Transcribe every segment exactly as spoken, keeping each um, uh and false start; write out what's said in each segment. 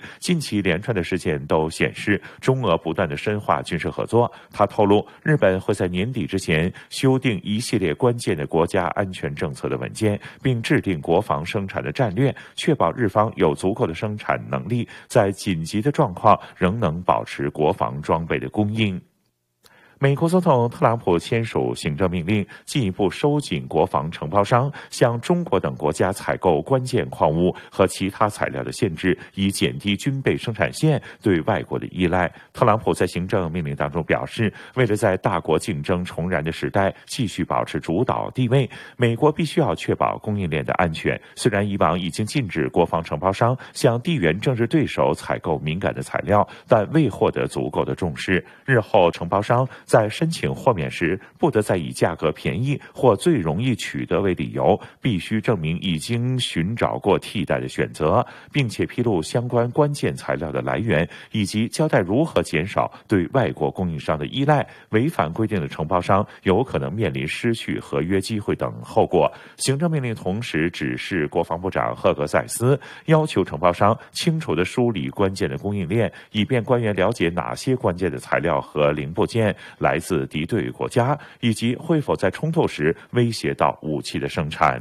近期连串的事件都显示中俄不断的深化军事合作。他透露，日本会在年底之前修订一系列关键的国家安全政策的文件，并制定国防生产的战略，确保日方有足够的生产能力，在紧急的状况仍能保持国防装备的供应。美国总统特朗普签署行政命令，进一步收紧国防承包商向中国等国家采购关键矿物和其他材料的限制，以减低军备生产线对外国的依赖。特朗普在行政命令当中表示，为了在大国竞争重燃的时代继续保持主导地位，美国必须要确保供应链的安全。虽然以往已经禁止国防承包商向地缘政治对手采购敏感的材料，但未获得足够的重视。日后承包商在申请豁免时，不得再以价格便宜或最容易取得为理由，必须证明已经寻找过替代的选择，并且披露相关关键材料的来源，以及交代如何减少对外国供应商的依赖。违反规定的承包商有可能面临失去合约机会等后果。行政命令同时指示国防部长赫格塞斯，要求承包商清楚地梳理关键的供应链，以便官员了解哪些关键的材料和零部件来自敌对国家，以及会否在冲突时威胁到武器的生产。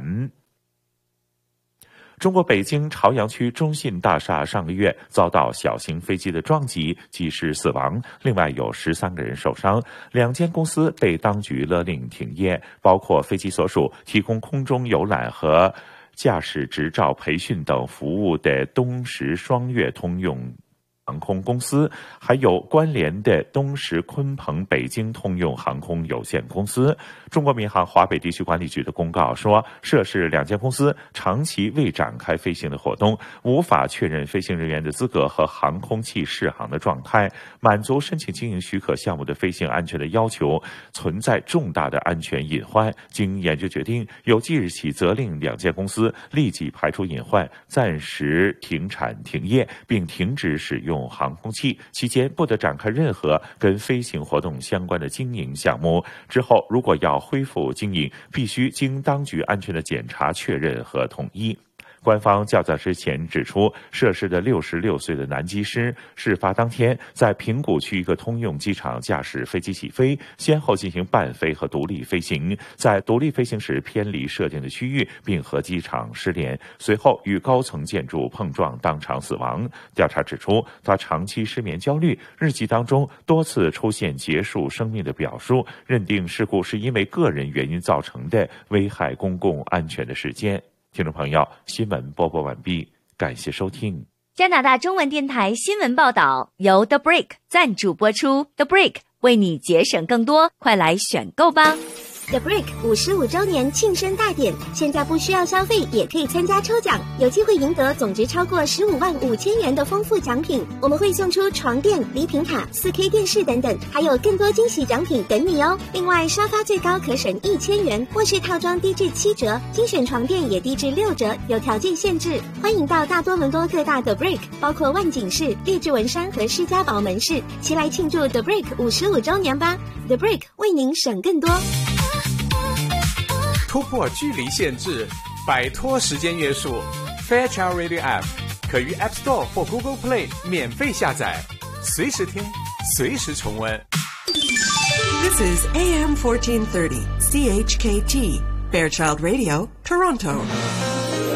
中国北京朝阳区中信大厦上个月遭到小型飞机的撞击，机师死亡，另外有十三个人受伤。两间公司被当局勒令停业，包括飞机所属提供空中游览和驾驶执照培训等服务的东石双月通用航空公司，还有关联的东石鲲鹏北京通用航空有限公司。中国民航华北地区管理局的公告说，涉事两间公司长期未展开飞行的活动，无法确认飞行人员的资格和航空器适航的状态，满足申请经营许可项目的飞行安全的要求，存在重大的安全隐患。经研究决定，有即日起责令两间公司立即排除隐患，暂时停产停业，并停止使用航空器，期间不得展开任何跟飞行活动相关的经营项目。之后如果要恢复经营，必须经当局安全的检查确认和统一。官方较早之前指出，涉事的六十六岁的男机师，事发当天在平谷区一个通用机场驾驶飞机起飞，先后进行伴飞和独立飞行，在独立飞行时偏离设定的区域，并和机场失联，随后与高层建筑碰撞，当场死亡。调查指出，他长期失眠焦虑，日记当中多次出现结束生命的表述，认定事故是因为个人原因造成的危害公共安全的事件。听众朋友，新闻播报完毕，感谢收听。 加拿大中文电台新闻报道由 The Break 赞助播出 ，The Break 为你节省更多，快来选购吧。 The Break 五十五周年庆生大典，现在不需要消费也可以参加抽奖，有机会赢得总值超过十五万五千元的丰富奖品。我们会送出床垫、礼品卡、四 K 电视等等，还有更多惊喜奖品等你哦。另外，沙发最高可省一千元，卧室套装低至七折，精选床垫也低至六折，有条件限制。欢迎到大多伦多各大 The Break， 包括万景市、列治文山和施家堡门市，齐来庆祝 The Break 五十五周年吧。The Break 为您省更多。 突破距离限制，摆脱时间约束 Fairchild Radio App 可于 App Store 或 Google Play 免费下载，随时听，随时重温。 This is A M fourteen thirty C H K T Fairchild Radio, Toronto.